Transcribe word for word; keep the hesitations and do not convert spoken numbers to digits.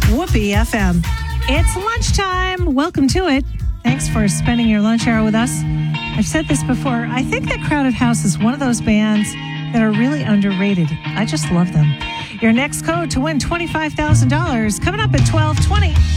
Whoopee F M. It's lunchtime. Welcome to it. Thanks for spending your lunch hour with us. I've said this before. I think that Crowded House is one of those bands that are really underrated. I just love them. Your next code to win twenty-five thousand dollars coming up at twelve twenty.